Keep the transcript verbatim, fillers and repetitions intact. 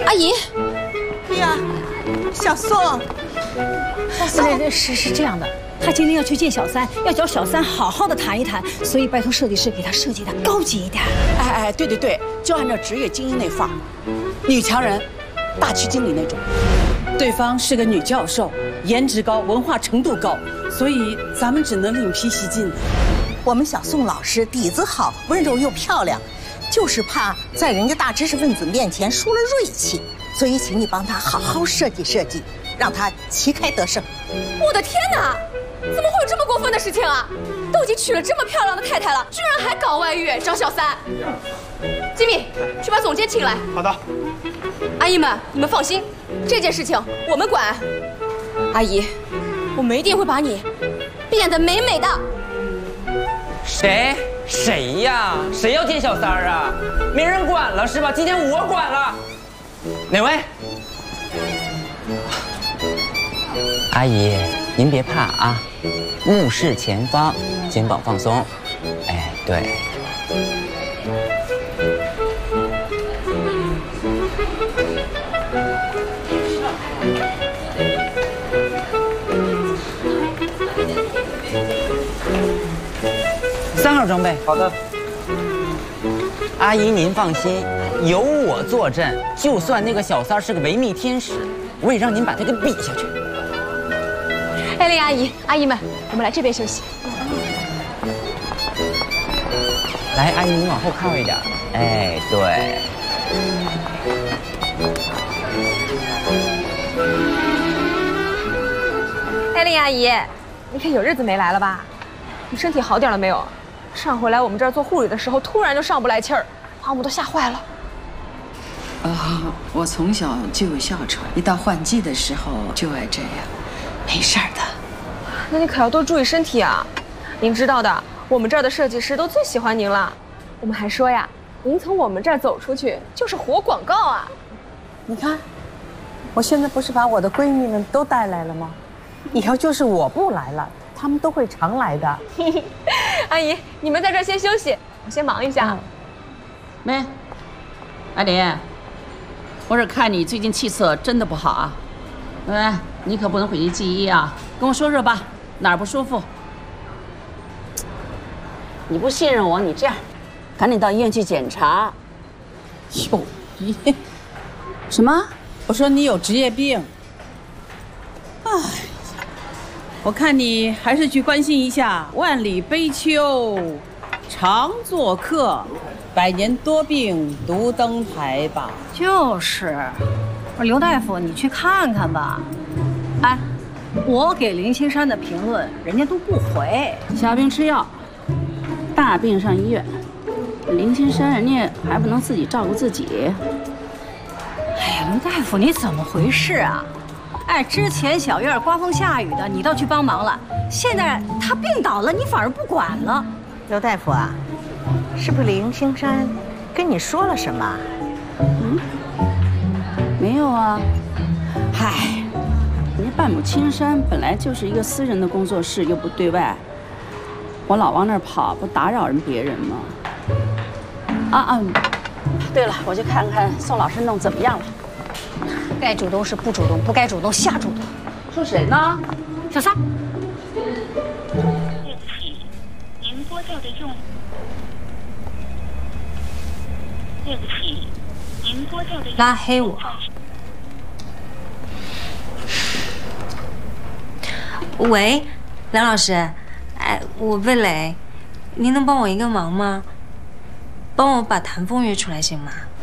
阿姨， 呀，小宋， 小宋，是是这样的，他今天要去见小三，要找小三好好的谈一谈，所以拜托设计师给他设计的高级一点。 哎哎，对对对，就按照职业精英那范儿，女强人，大区经理那种。对方是个女教授，颜值高，文化程度高，所以咱们只能另辟蹊径。 我们小宋老师底子好，温柔又漂亮，就是怕在人家大知识分子面前输了锐气，所以请你帮他好好设计设计，让他旗开得胜。 我的天哪，怎么会有这么过分的事情啊？都已经娶了这么漂亮的太太了，居然还搞外遇找小三！吉米，去把总监请来。 好的。 阿姨们，你们放心，这件事情我们管。阿姨，我们一定会把你变得美美的。 谁？谁呀？谁要见小三儿啊？没人管了是吧？今天我管了。哪位？阿姨，您别怕啊，目视前方，肩膀放松。哎，对。三号装备，好的。阿姨您放心，有我坐镇，就算那个小三是个维密天使，我也让您把他给比下去。 艾琳阿姨，阿姨们，我们来这边休息。 来，阿姨您往后靠一点。哎，对。 艾琳阿姨，你可有日子没来了吧？你身体好点了没有？上回来我们这儿做护理的时候，突然就上不来气儿，把我们都吓坏了。 啊，我从小就有哮喘，一到换季的时候就爱这样，没事儿的。 那你可要多注意身体啊！您知道的，我们这儿的设计师都最喜欢您了。我们还说呀，您从我们这儿走出去就是活广告啊！ 你看，我现在不是把我的闺蜜们都带来了吗？以后就是我不来了，她们都会常来的。 阿姨，你们在这儿先休息，我先忙一下。 嗯、没，阿林，我是看你最近气色真的不好啊。哎，你可不能回去记医啊，跟我说说吧，哪儿不舒服？你不信任我，你这样，赶紧到医院去检查。 哟，咦，什么？我说你有职业病。哎。我看你还是去关心一下万里悲秋常作客，百年多病独登台吧。 就是，我说刘大夫，你去看看吧。哎，我给林青山的评论，人家都不回。 小病吃药，大病上医院。林青山人家还不能自己照顾自己。 哎呀，刘大夫，你怎么回事啊？哎，之前小院刮风下雨的，你倒去帮忙了。现在他病倒了，你反而不管了。 刘大夫啊，是不是林青山跟你说了什么？ 嗯，没有啊。嗨，人家半亩青山本来就是一个私人的工作室，又不对外，我老往那儿跑，不打扰人别人吗？啊啊，对了，我去看看宋老师弄怎么样了。 该主动是不主动，不该主动瞎主动。 说谁呢？ 小三。 对不起，您拨叫的用。对不起，您拨叫的用。 拉黑我。 喂，梁老师，哎，我魏磊，您能帮我一个忙吗？帮我把谭峰约出来行吗？